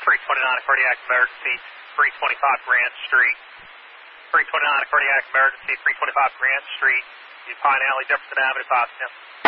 329 cardiac emergency, 325 Grant Street. 329 cardiac emergency, 325 Grant Street, Pine Alley, Jefferson Avenue, Boston.